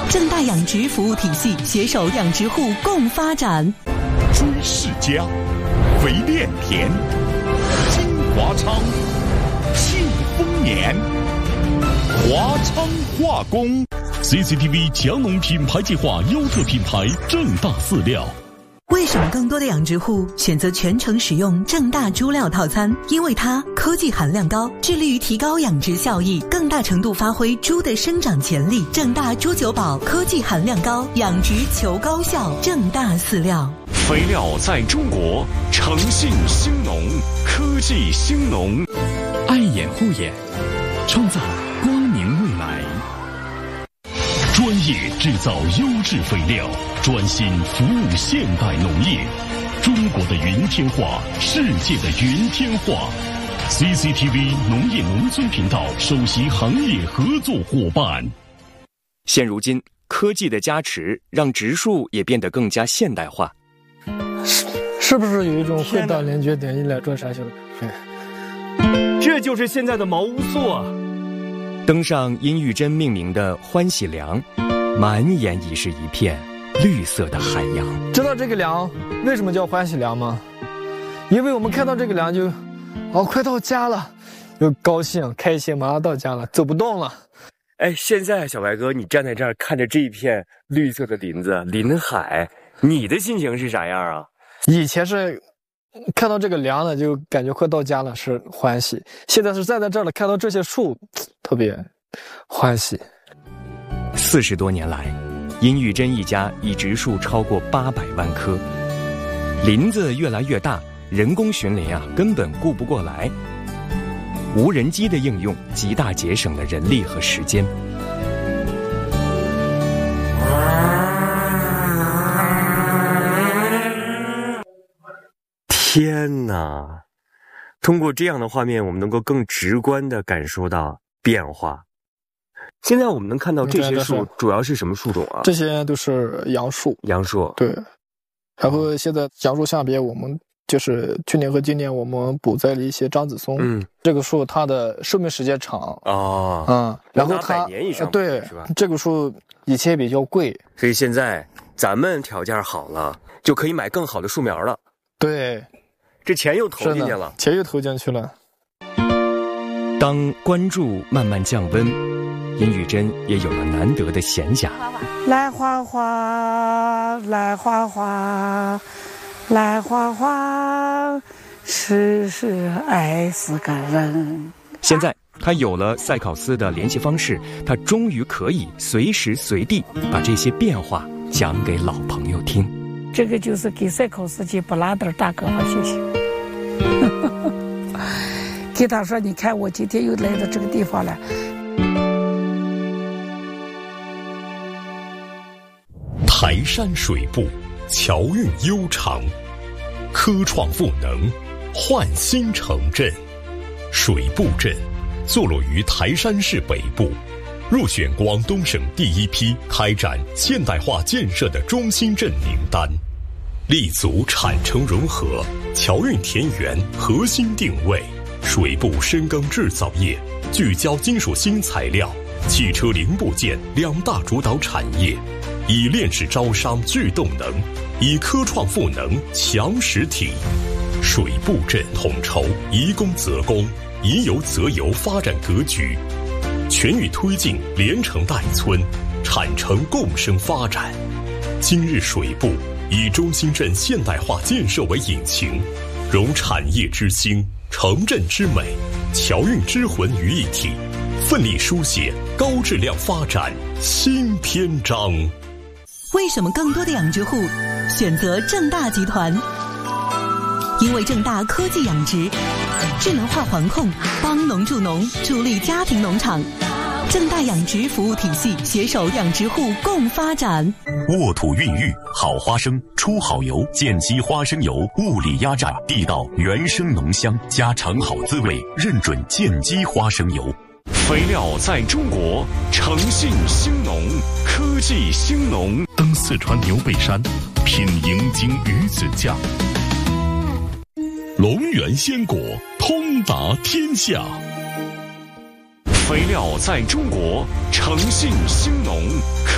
正大养殖服务体系携手养殖户共发展。 朱世家，肥炼田，金华昌，庆丰年，华昌化工。CCTV 强农品牌计划优特品牌正大饲料。 为什么更多的养殖户选择全程使用正大猪料套餐？因为它科技含量高，致力于提高养殖效益，更大程度发挥猪的生长潜力。正大猪九宝科技含量高，养殖求高效。正大饲料， 肥料在中国，诚信兴农，科技兴农， 爱眼护眼，创造光明未来。 专业制造优质肥料，专心服务现代农业。中国的云天化，世界的云天化。CCTV 农业农村频道首席行业合作伙伴。 现如今，科技的加持让植树也变得更加现代化。 是不是有一种会到连接点一来做啥去了？ 这就是现在的茅屋宿啊！ 登上殷玉珍命名的欢喜梁，满眼已是一片绿色的海洋。 知道这个梁为什么叫欢喜梁吗？因为我们看到这个梁就，快到家了，就高兴开心，马上到家了，走不动了。 哎，现在小白哥，你站在这儿看着这一片绿色的林子、林海，你的心情是啥样啊？ 以前是看到这个梁呢，就感觉快到家了，是欢喜。现在是站在这儿了，看到这些树，特别欢喜。 40多年来，殷玉珍一家已植树超过800万棵，林子越来越大，人工巡林根本顾不过来。无人机的应用极大节省了人力和时间。 天哪！通过这样的画面，我们能够更直观地感受到变化。现在我们能看到这些树主要是什么树种啊？ 这些都是杨树。 杨树， 对。然后现在杨树下边，我们就是去年和今年我们补栽了一些樟子松。这个树它的寿命时间长然后它100 年以上， 对，是吧？这个树以前比较贵， 所以现在咱们条件好了，就可以买更好的树苗了。 对。 这钱又投进去了， 钱又投进去了。 当关注慢慢降温，殷玉珍也有了难得的闲暇。 来花花，来花花，来花花，世事爱是个人。 现在他有了赛考斯的联系方式，他终于可以随时随地把这些变化讲给老朋友听。 这个就是给赛考斯基布拉德大哥好谢谢。给他说，你看我今天又来到这个地方了。 台山水部，侨韵悠长，科创赋能，焕新城镇。水部镇坐落于台山市北部，入选广东省第一批开展现代化建设的中心镇名单，立足产城融合、侨韵田园核心定位。水部深耕制造业，聚焦金属新材料、汽车零部件2大主导产业，以链式招商聚动能，以科创赋能强实体。水部镇统筹宜工择工、宜游择游发展格局，全域推进连城带村、产城共生发展。今日水部以中心镇现代化建设为引擎，融产业之兴、城镇之美、侨韵之魂于一体，奋力书写高质量发展新篇章。 为什么更多的养殖户选择正大集团？因为正大科技养殖，智能化环控，帮农助农，助力家庭农场。正大养殖服务体系携手养殖户共发展。 沃土孕育好花生，出好油，健基花生油，物理压榨，地道原生浓香，家常好滋味，认准健基花生油。 肥料在中国，诚信兴农，科技兴农。登四川牛背山，品银鲸鱼子酱。龙源鲜果，通达天下。肥料在中国，诚信兴农。